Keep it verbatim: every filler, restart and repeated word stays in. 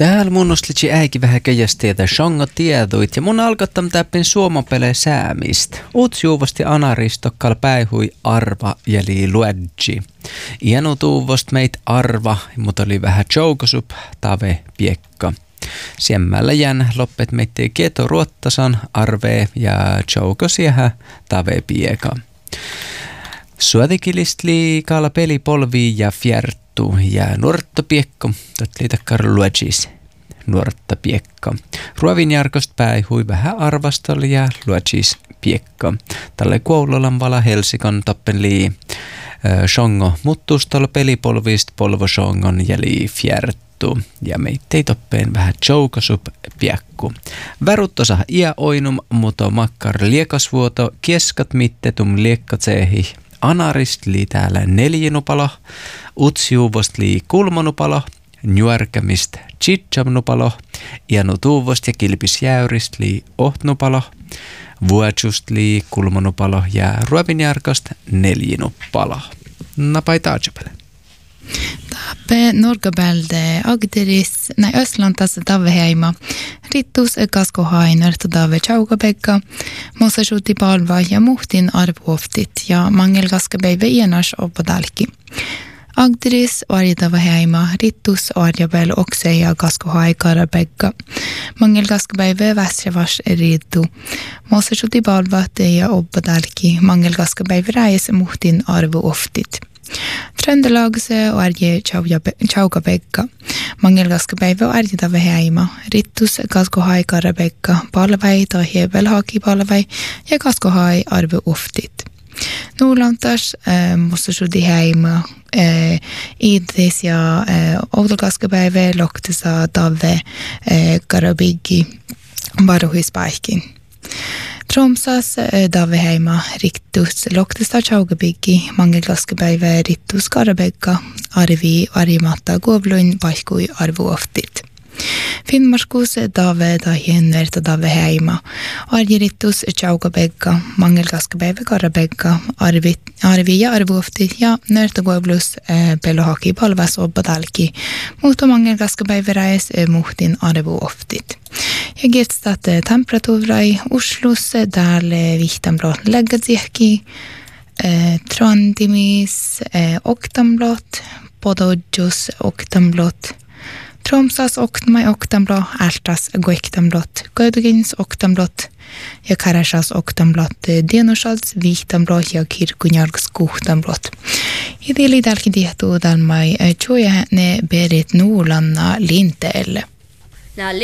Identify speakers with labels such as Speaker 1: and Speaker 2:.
Speaker 1: Täällä mun nostlitsi äikin vähän keijästeitä shonga tiedoit ja mun alkottam täppin suomapele säämistä. Uts juuvasti anaristokkal päihui arva jeli luedji. Ienu tuuvost meit arva, mutta oli vähän joukosup tave piekka. Siemmällä jän loppet meittei keto ruottasan arve ja joukosiehä tave pieka. Suotikilist liikalla pelipolvi ja fjärttu ja nuorttopiekko, totliitakkar luodjis. Nuorttopiekko. Ruovinjarkost päihui vähän arvastol ja luodjis piekko. Tälle kuulolan vala Helsikon toppen lii shongo muttustol pelipolvist polvo shongon ja lii fjärttu. Ja meittei toppeen vähän joukosup piekku. Väruttosa ia oinum, mutta makkar liekasvuoto, kieskat mittetum liekkatsehi. Anarist lii täällä neljänupalo, utsjuuvost lii kulmanupalo, nyörkämist chitchamnupalo, ianutuuvost ja kilpisjäyrist lii ohtnupalo, vuotsust lii kulmanupalo ja ruovinjarkost neljänupalo. Napai taajapele.
Speaker 2: Tappe Norgabälde Agderis, näin Östlantassa Tavveheima, Rittus Kaskohainer Tadave Chaugabekka, Mosasuti Palva ja Muhtin Arvuoftit ja Mangel Kaskabeive Ienas Opadalki. Agderis Arjatavaheima, Rittus Arjabel Okse ja Kaskohai Karabekka, Mangel Kaskabeive Västrevas Rittu, Mosasuti Palva ja Opadalki, Mangel Kaskabeive Räis Muhtin Arvuoftit. Trøndelagse arje Chaugabekka, Mangelgaskapäivä arjitavaheima, Rittus Kaskohai Karabekka, Palvai tai Velhaki Palvai ja Kaskohai arve uftit. Nuulantas äh, mustasudi heima, äh, idris ja äh, Oudolkaskapäivä loktesa tave äh, Karabigi varuhispäihkin. Tromsas Daveheima Rittus Loktesta Chaugabiggi Mangelgaskapäivä Rittus Karabekka Arvi Arimatta Govluin Paikui Arvuoftit. Finnmarskus Dave Dahienverta Daveheima Arji Rittus Chaugabekka Mangelgaskapäivä Karabekka Arvi, Arvi ja Arvuoftit ja Nörta Govlus eh, Pelohaki Palvas Obbadalki Mutta Mangelgaskapäivä Räis eh, Muhtin Arvuoftit. Ja getstat temperaturai Oslos täällä vihtamblot läggatsiehki, eh, Trantimis eh, oktamblot, Pododjus oktamblot, Tromsas oktmai oktamblot, Ältas goiktamblot, Gödugins oktamblot ja Karasas oktamblot, Dienosals vihtamblot ja Kirkunjarks kuhtamblot. Ja tili tälläkin tiehtuu tälmai tjoja ne berit nuulanna linteelle.